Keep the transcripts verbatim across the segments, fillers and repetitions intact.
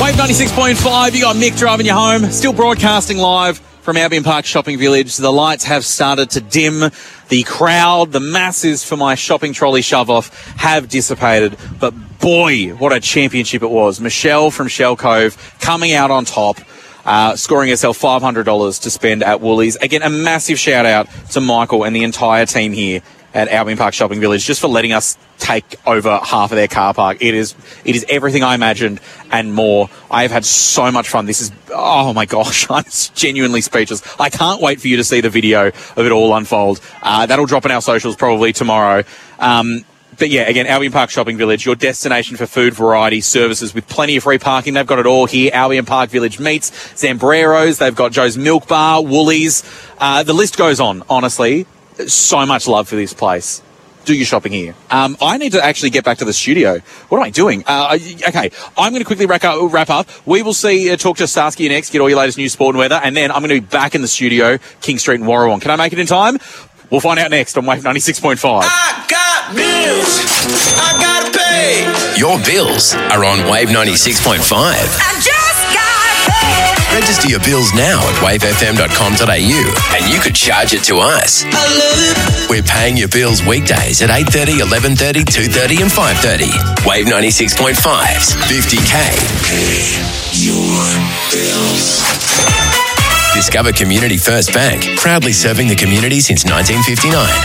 Wave ninety-six point five, you got Mick driving you home. Still broadcasting live from Albion Park Shopping Village. The lights have started to dim. The crowd, the masses for my shopping trolley shove-off have dissipated. But boy, what a championship it was. Michelle from Shell Cove coming out on top. Uh, scoring herself five hundred dollars to spend at Woolies. Again, a massive shout out to Michael and the entire team here at Albion Park Shopping Village just for letting us take over half of their car park. It is it is everything I imagined and more. I have had so much fun. This is, oh my gosh, I'm genuinely speechless. I can't wait for you to see the video of it all unfold. Uh, that'll drop in our socials probably tomorrow. Um, But yeah, again, Albion Park Shopping Village, your destination for food, variety, services with plenty of free parking. They've got it all here. Albion Park Village Meats, Zambreros, they've got Joe's Milk Bar, Woolies. Uh, the list goes on, honestly. So much love for this place. Do your shopping here. Um, I need to actually get back to the studio. What am I doing? Uh, okay, I'm going to quickly wrap up, wrap up. We will see, uh, talk to Starsky next, get all your latest news, sport and weather, and then I'm going to be back in the studio, King Street and Warrawong. Can I make it in time? We'll find out next on Wave ninety-six point five. I got bills. I gotta pay. Your bills are on Wave ninety-six point five. I just got paid. Register your bills now at wave f m dot com dot a u and you could charge it to us. I love it. We're paying your bills weekdays at eight thirty, eleven thirty, two thirty and five thirty. Wave ninety-six point five's fifty K. Pay your bills. Discover Community First Bank, proudly serving the community since nineteen fifty-nine.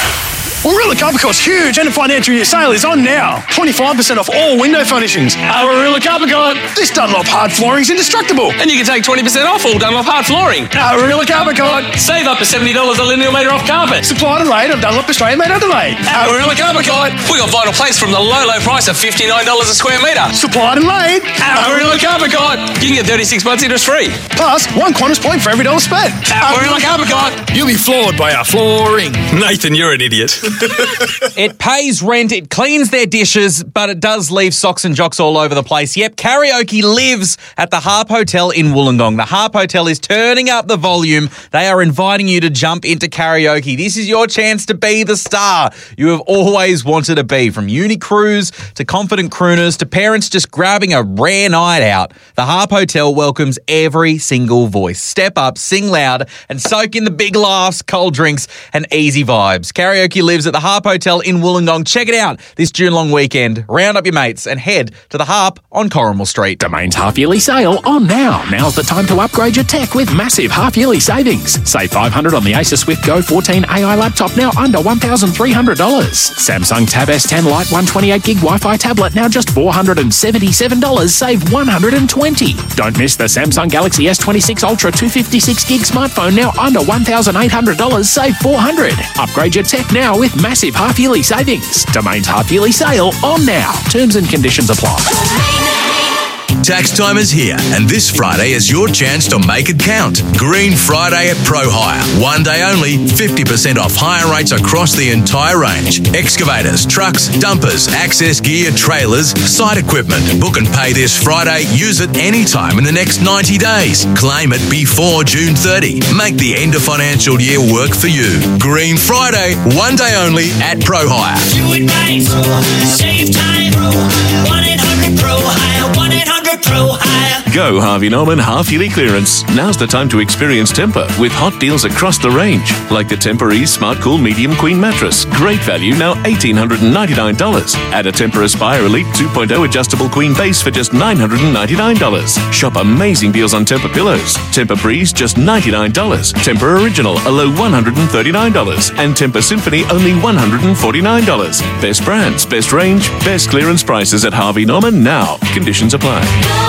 Warilla Carpet Court's huge end of financial year sale is on now. twenty-five percent off all window furnishings. Our Warilla Carpet Court. This Dunlop hard flooring is indestructible. And you can take twenty percent off all Dunlop hard flooring. Our Warilla Carpet Court. Save up to seventy dollars a linear metre off carpet. Supplied and laid on Dunlop Australian made Adelaide. Our Warilla Carpet Court. We got vital place from the low, low price of fifty-nine dollars a square metre. Supplied and laid. Our Warilla Carpet Court. You can get thirty-six months interest free. Plus, one Qantas point for every dollar spent. Our Warilla Carpet Court. You'll be floored by our flooring. Nathan, you're an idiot. It pays rent, it cleans their dishes, but it does leave socks and jocks all over the place. Yep, karaoke lives at the Harp Hotel in Wollongong. The Harp Hotel is turning up the volume. They are inviting you to jump into karaoke. This is your chance to be the star you have always wanted to be. From uni crews to confident crooners to parents just grabbing a rare night out, the Harp Hotel welcomes every single voice. Step up, sing loud, and soak in the big laughs, cold drinks, and easy vibes. Karaoke lives at the Harp Hotel in Wollongong. Check it out this June long weekend. Round up your mates and head to the Harp on Corrimal Street. Domain's half-yearly sale on now. Now's the time to upgrade your tech with massive half-yearly savings. Save five hundred dollars on the Acer Swift Go fourteen A I laptop, now under one thousand three hundred dollars. Samsung Tab S ten Lite one twenty-eight gig Wi-Fi tablet, now just four hundred seventy-seven dollars, save one hundred twenty dollars. Don't miss the Samsung Galaxy S twenty-six Ultra two fifty-six gig smartphone, now under one thousand eight hundred dollars, save four hundred dollars. Upgrade your tech now with massive half-yearly savings. Domain's half-yearly sale on now. Terms and conditions apply. Tax time is here, and this Friday is your chance to make it count. Green Friday at Pro Hire. One day only, fifty percent off hire rates across the entire range. Excavators, trucks, dumpers, access gear, trailers, site equipment. Book and pay this Friday. Use it anytime in the next ninety days. Claim it before June thirtieth. Make the end of financial year work for you. Green Friday, one day only at Pro Hire. Do it right. Save time. one eight hundred pro hire. one eight hundred pro hire. Go Harvey Norman half-yearly clearance. Now's the time to experience Tempur with hot deals across the range. Like the Tempur-Ease Smart Cool Medium Queen Mattress. Great value, now one thousand eight hundred ninety-nine dollars. Add a Tempur Aspire Elite two point oh adjustable queen base for just nine hundred ninety-nine dollars. Shop amazing deals on Tempur pillows. Tempur Breeze, just ninety-nine dollars. Tempur Original, a low one hundred thirty-nine dollars. And Tempur Symphony, only one hundred forty-nine dollars. Best brands, best range, best clearance prices at Harvey Norman now. Conditions apply.